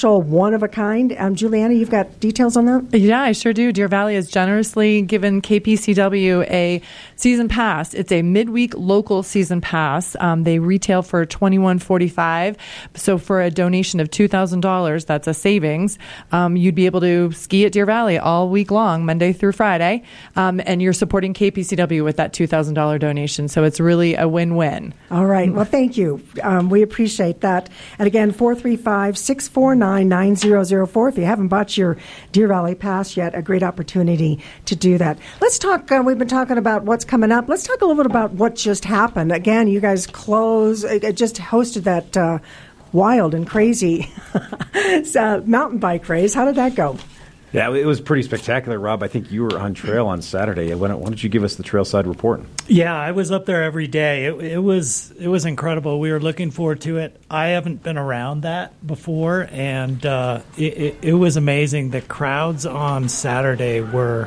one of a kind. Juliana, you've got details on that? Yeah, I sure do. Deer Valley has generously given KPCW a season pass. It's a midweek local season pass. They retail for $21.45. So for a donation of $2,000, that's a savings. You'd be able to ski at Deer Valley all week long, Monday through Friday, and you're supporting KPCW with that $2,000 donation. So it's really a win-win. All right. Well, thank you. We appreciate that. And again, 435-649-9004. If you haven't bought your Deer Valley Pass yet, a great opportunity to do that. Let's talk, we've been talking about what's coming up. Let's talk a little bit about what just happened. Again, you guys just hosted that wild and crazy mountain bike race. How did that go? Yeah, it was pretty spectacular, Rob. I think you were on trail on Saturday. Why don't you give us the trailside report? Yeah, I was up there every day. It was incredible. We were looking forward to it. I haven't been around that before, and it was amazing. The crowds on Saturday were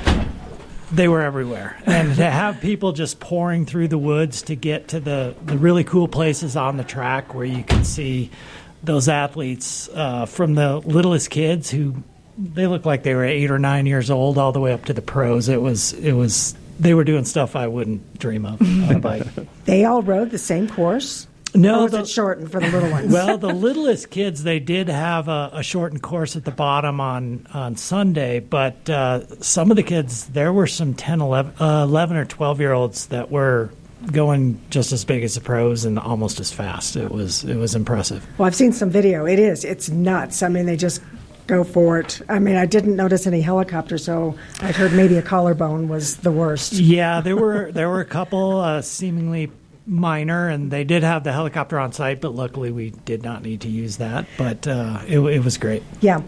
everywhere. And to have people just pouring through the woods to get to the really cool places on the track where you can see those athletes from the littlest kids who they look like they were 8 or 9 years old all the way up to the pros. It was they were doing stuff I wouldn't dream of on a bike. They all rode the same course? No, or was it shortened for the little ones? Well, the littlest kids, they did have a shortened course at the bottom on Sunday, but some of the kids, there were some 10, 11 or 12-year-olds that were going just as big as the pros and almost as fast. It was impressive. Well, I've seen some video. It's nuts. I mean, they just go for it. I mean, I didn't notice any helicopters, so I'd heard maybe a collarbone was the worst. Yeah, there were a couple seemingly minor, and they did have the helicopter on site, but luckily we did not need to use that. But it was great. Yeah,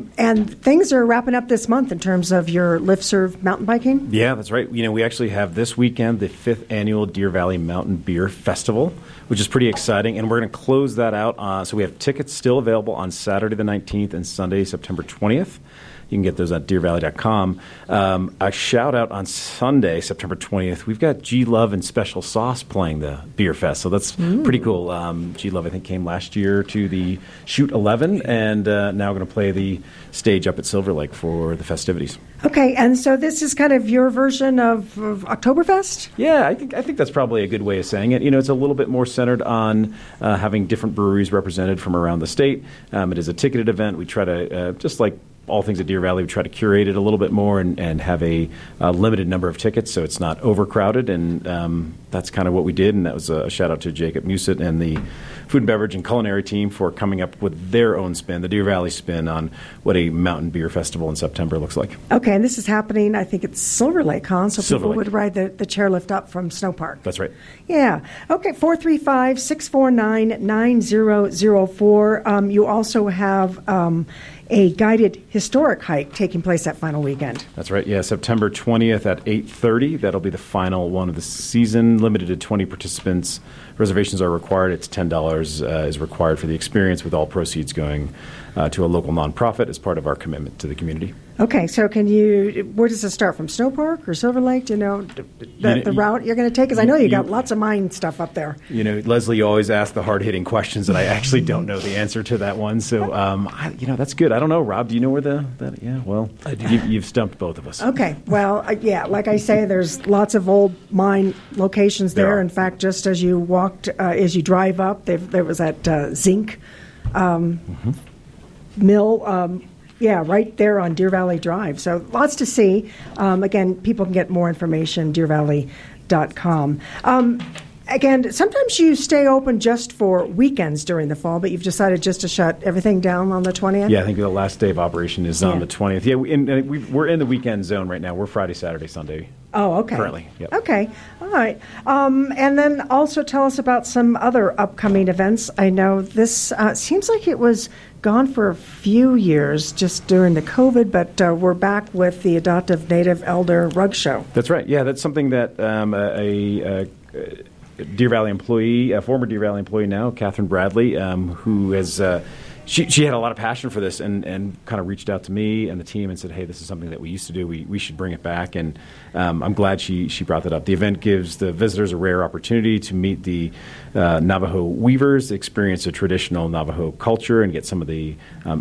and things are wrapping up this month in terms of your Lift Serve mountain biking. Yeah, that's right. We actually have this weekend the 5th annual Deer Valley Mountain Beer Festival, which is pretty exciting, and we're going to close that out. So we have tickets still available on Saturday the 19th and Sunday, September 20th. You can get those at deervalley.com. A shout out on Sunday, September 20th. We've got G Love and Special Sauce playing the Beer Fest, so that's pretty cool. G Love, I think, came last year to the Shoot 11, and now going to play the stage up at Silver Lake for the festivities. Okay, and so this is kind of your version of Oktoberfest? Yeah, I think that's probably a good way of saying it. It's a little bit more centered on having different breweries represented from around the state. It is a ticketed event. We try to, just like all things at Deer Valley, we try to curate it a little bit more and have a limited number of tickets so it's not overcrowded, and that's kind of what we did, and that was a shout-out to Jacob Musett and the food and beverage and culinary team for coming up with their own spin, the Deer Valley spin, on what a mountain beer festival in September looks like. Okay, and this is happening, I think it's Silver Lake, huh? So Silver people Lake would ride the chairlift up from Snow Park. That's right. Yeah. Okay, 435-649-9004. You also have a guided historic hike taking place that final weekend. That's right, yeah, September 20th at 8:30. That'll be the final one of the season, limited to 20 participants. Reservations are required. It's $10 is required for the experience, with all proceeds going to a local nonprofit as part of our commitment to the community. Okay, so where does it start, from Snow Park or Silver Lake? Do you know the route you're going to take? Because I know you got lots of mine stuff up there. Leslie, you always ask the hard-hitting questions, and I actually don't know the answer to that one. So, that's good. I don't know, Rob. Do you know where yeah, well, you've stumped both of us. Okay, well, yeah, like I say, there's lots of old mine locations there. In fact, just as you as you drive up, there was that zinc mill. Yeah, right there on Deer Valley Drive. So lots to see. Again, people can get more information, deervalley.com. Again, sometimes you stay open just for weekends during the fall, but you've decided just to shut everything down on the 20th? Yeah, I think the last day of operation is on the 20th. Yeah, we're in the weekend zone right now. We're Friday, Saturday, Sunday. Oh, okay. Currently, yep. Okay, all right. And then also tell us about some other upcoming events. I know this seems like it was gone for a few years just during the COVID, but we're back with the Adoptive Native Elder Rug Show. That's right. Yeah, that's something that a Deer Valley employee, a former Deer Valley employee now, Catherine Bradley, who has she had a lot of passion for this and kind of reached out to me and the team and said, hey, this is something that we used to do. We should bring it back. And I'm glad she brought that up. The event gives the visitors a rare opportunity to meet the Navajo weavers, experience a traditional Navajo culture, and get some of the